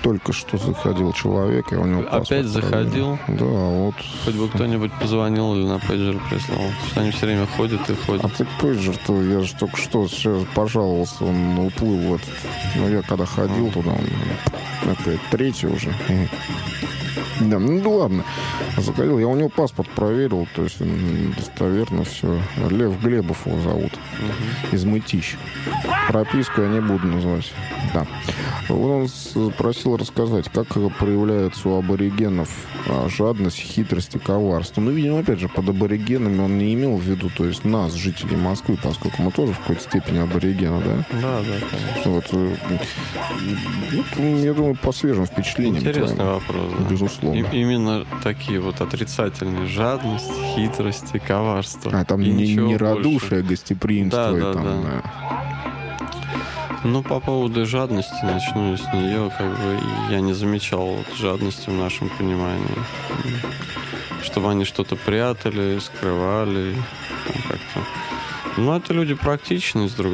только что заходил человек, и у него паспорт Опять заходил? Да, вот. Хоть бы кто-нибудь позвонил или на пейджер прислал. Потому что они все время ходят и ходят. А ты пейджер-то, я же только что сейчас пожаловался, он уплыл в этот. Ну, я когда ходил туда, он опять третий уже. Да, ну ладно. Заходил, я у него паспорт проверил, то есть достоверно все. Лев Глебов его зовут. Из Мытищ. Прописку я не буду называть. Да. Он просил рассказать, как проявляется у аборигенов жадность, хитрость и коварство. Ну, видимо, опять же, под аборигенами он не имел в виду, то есть нас, жителей Москвы, поскольку мы тоже в какой-то степени аборигены, да? Да, конечно. Вот, я думаю, по свежим впечатлениям. Интересный вопрос, да. Безусловно. Именно такие вот отрицательные: жадность, хитрость и коварство. А там и не радушие, больше. гостеприимство. Да, и да, там, да. Ну, по поводу жадности, начну с нее. Как бы я не замечал вот жадности в нашем понимании. Чтобы они что-то прятали, скрывали. Там как-то. Ну, это люди практичные, с другой